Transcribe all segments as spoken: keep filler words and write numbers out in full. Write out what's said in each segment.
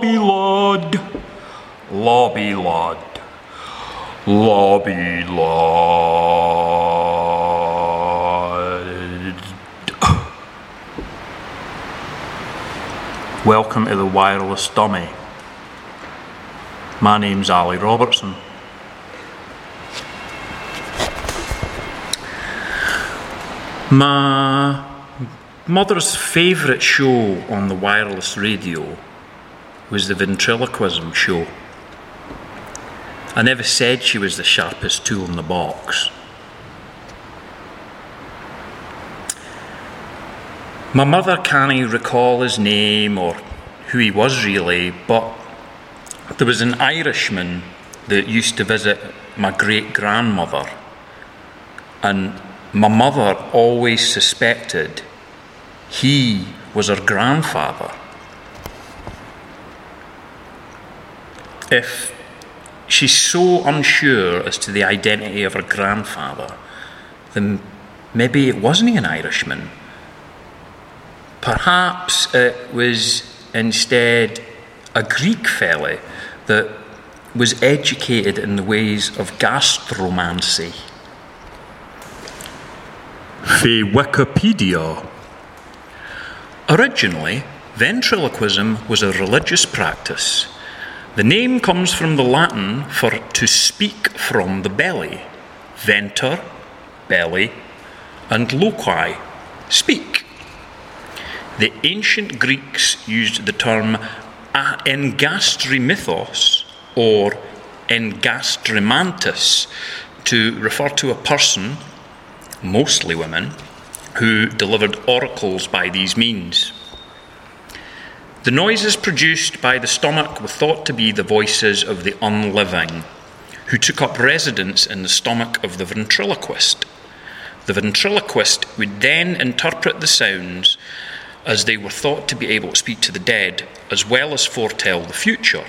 Lord, lobby lord, lobby lord. Welcome to the Wireless Dummy. My name's Ali Robertson. My mother's favourite show on the wireless radio was the ventriloquism show. I never said she was the sharpest tool in the box. My mother can't recall his name or who he was really, but there was an Irishman that used to visit my great-grandmother, and my mother always suspected he was her grandfather. If she's so unsure as to the identity of her grandfather, then maybe it wasn't an Irishman. Perhaps it was instead a Greek fella that was educated in the ways of gastromancy. The Wikipedia. Originally, ventriloquism was a religious practice. The name comes from the Latin for to speak from the belly, venter, belly, and loqui, speak. The ancient Greeks used the term engastrimythos or engastrimantus to refer to a person, mostly women, who delivered oracles by these means. The noises produced by the stomach were thought to be the voices of the unliving, who took up residence in the stomach of the ventriloquist. The ventriloquist would then interpret the sounds as they were thought to be able to speak to the dead, as well as foretell the future.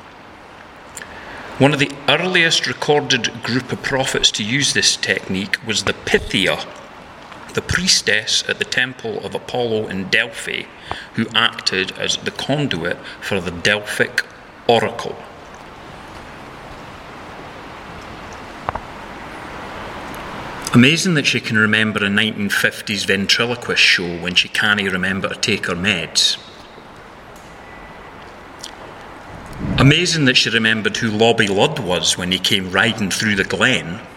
One of the earliest recorded group of prophets to use this technique was the Pythia, the priestess at the temple of Apollo in Delphi, who acted as the conduit for the Delphic oracle. Amazing that she can remember a nineteen fifties ventriloquist show when she can't remember to take her meds. Amazing that she remembered who Lobby Ludd was when he came riding through the glen.